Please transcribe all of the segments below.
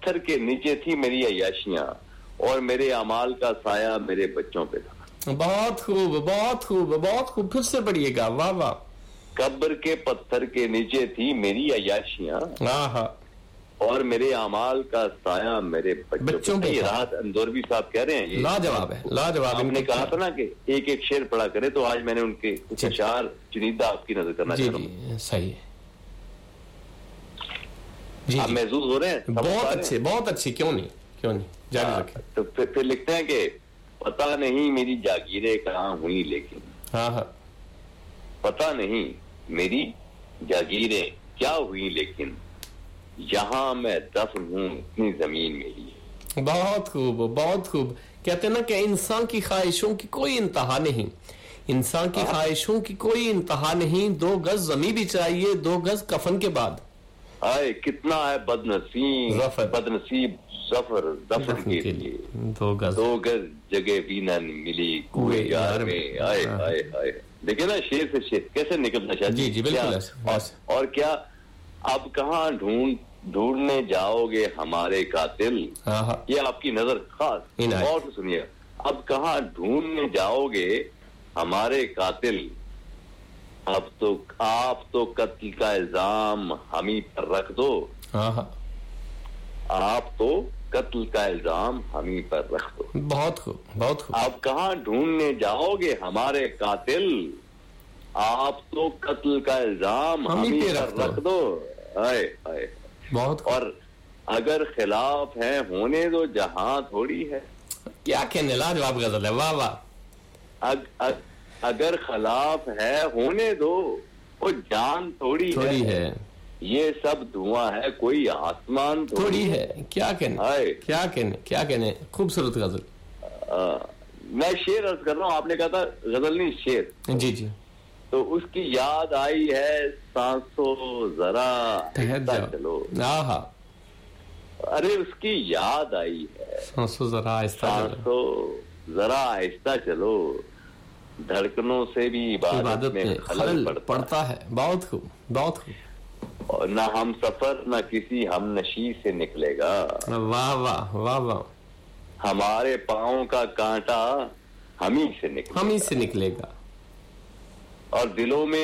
پتھر کے نیچے تھی میری عیاشیاں اور میرے اعمال کا سایہ میرے بچوں پہ تھا. بہت خوب بہت خوب بہت خوب. پھر سے پڑھیے گا. واہ واہ. قبر کے پتھر کے نیچے تھی میری عیاشیاں اور میرے اعمال کا سایہ میرے بچوں پہ. یہ راحت اندوربی صاحب کہہ رہے ہیں. لاجواب ہے لاجواب. ہم نے کہا تھا نا کہ ایک ایک شعر پڑھا کرے, تو آج میں نے ان کے کچھ اشعار چنیدہ آپ کی نظر کرنا چاہتا ہوں. جی صحیح ہے. جی آپ محظوظ ہو رہے ہیں؟ بہت اچھے بہت اچھے. کیوں نہیں کیوں نہیں, جاری رکھیں. تو پھر لکھتے ہیں کہ پتہ نہیں میری جاگیریں کہاں ہوئی لیکن, پتہ نہیں میری جاگیریں کیا ہوئی لیکن یہاں میں دفن ہوں اتنی زمین میں ہی. بہت خوب بہت خوب. کہتے ہیں نا کہ انسان کی خواہشوں کی کوئی انتہا نہیں, انسان کی خواہشوں کی کوئی انتہا نہیں. 2 گز زمین بھی چاہیے 2 گز کفن کے بعد. آئے کتنا ہے بد نصیب ظفر کے لیے 2 گز جگہ بھی نہ ملی کوئے یار میں. آئے آئے آئے. دیکھیں نا شیر سے شیر کیسے نکلنا چاہتے. جی جی بالکل. اور کیا اب کہاں ڈھونڈنے جاؤ گے ہمارے قاتل. یہ آپ کی نظر خاص غور سے سنیے. اب کہاں ڈھونڈنے جاؤ گے ہمارے قاتل, اب تو آپ تو قتل کا الزام ہم ہی پر رکھ دو. آپ تو قتل کا الزام ہم ہی پر رکھ دو. بہت خوب بہت خوب. اب کہاں ڈھونڈنے جاؤ گے ہمارے قاتل, آپ تو قتل کا الزام ہم ہی پر رکھ دو. آئے آئے. بہت. اور اگر خلاف ہے ہونے دو جہاں تھوڑی ہے. کیا کہنے, لاجواب غزل ہے. واہ واہ. اگر خلاف ہے ہونے دو وہ جان تھوڑی ہے. یہ سب دھواں ہے کوئی آسمان تھوڑی ہے. کیا کہنے کیا کہنے کیا کہنے. خوبصورت غزل. میں شعر عرض کر رہا ہوں, آپ نے کہا تھا غزل نہیں شعر. جی جی. تو اس کی یاد آئی ہے سانسو ذرا آہستہ چلو. ارے اس کی یاد آئی ہے سانسو ذرا آہستہ چلو, دھڑکنوں سے بھی عبادت میں خلل پڑتا ہے. بہت خوب بہت خوب. اور نہ ہم سفر نہ کسی ہم نشی سے نکلے گا. واہ واہ واہ واہ. ہمارے پاؤں کا کانٹا ہم ہی سے نکلے گا. اور دلوں میں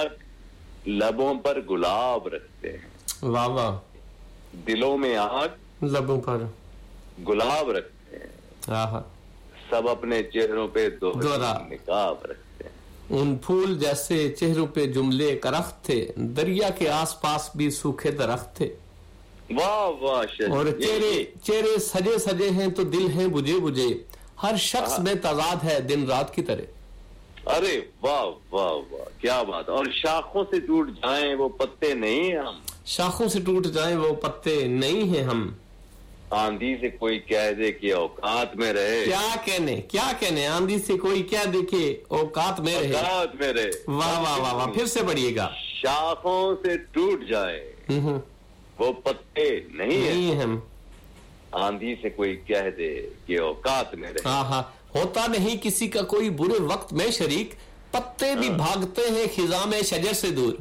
آگ لبوں پر گلاب رکھتے ہیں. واہ واہ. دلوں میں آگ لبوں پر گلاب رکھتے ہیں. سب اپنے چہروں پہ دوہرا نقاب رکھتے ہیں. ان پھول جیسے چہروں پہ جملے کرخت تھے, دریا کے آس پاس بھی سوکھے درخت تھے. واہ واہ. اور چہرے سجے سجے ہیں تو دل ہیں بجھے بجھے, ہر شخص میں تضاد ہے دن رات کی طرح. ارے واہ واہ واہ کیا بات. اور شاخوں سے ٹوٹ جائیں وہ پتے نہیں ہم. شاخوں سے ٹوٹ جائیں وہ پتے نہیں ہیں ہم. آندھی سے کوئی کہہ دے کہ اوقات میں رہے. کیا کہنے. آندھی سے کوئی کہہ دے کہ اوقات میں رہے. واہ واہ واہ واہ. پھر سے پڑھیے گا. شاخوں سے ٹوٹ جائے وہ پتے نہیں ہیں ہم. آندھی سے کوئی کہہ دے کہ اوقات میں رہے. ہوتا نہیں کسی کا کوئی برے وقت میں شریک, پتے بھی بھاگتے ہیں خزاں میں شجر سے دور.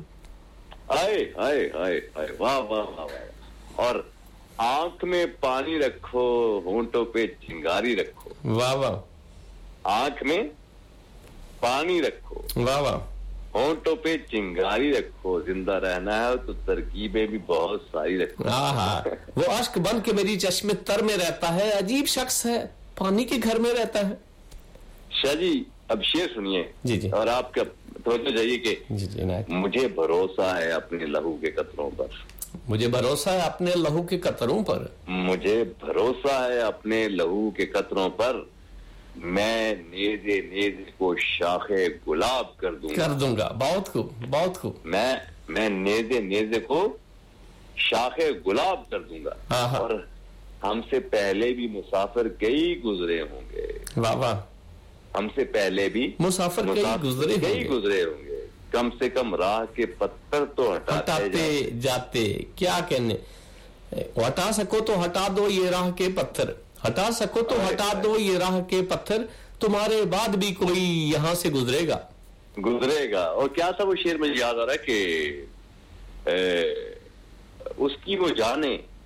آئے آئے آئے آئے. واہ واہ واہ. اور آنکھ میں پانی رکھو ہونٹوں پہ چنگاری رکھو. واہ واہ. آنکھ میں پانی رکھو. واہ واہ. ہونٹوں پہ چنگاری رکھو. زندہ رہنا ہے تو ترکیبیں بھی بہت ساری رکھو. وہ اشک بن کے میری چشمے تر میں رہتا ہے, عجیب شخص ہے پانی کے گھر میں رہتا ہے. شاہ جی اب شعر سنیے. جی جی. اور آپ کا توجہ چاہیے کہ مجھے بھروسہ ہے اپنے لہو کے قطروں پر. مجھے بھروسہ ہے اپنے لہو کے قطروں پر. مجھے بھروسہ ہے اپنے لہو کے قطروں پر. میں نیزے کو شاخ گلاب کر دوں گا. بہت خوب بہت خوب. میں نیزے کو شاخ گلاب کر دوں گا. اور ہم سے پہلے بھی مسافر کئی گزرے ہوں گے. واہ واہ. ہم سے پہلے بھی مسافر کئی گزرے ہوں گے. کم سے کم راہ کے پتھر تو ہٹاتے جاتے. کیا کہنے. ہٹا سکو تو ہٹا دو یہ راہ کے پتھر. ہٹا سکو تو ہٹا دو یہ راہ کے پتھر. تمہارے بعد بھی کوئی یہاں سے گزرے گا. اور کیا تھا وہ شعر مجھے یاد آ رہا ہے کہ اس کی وہ جانے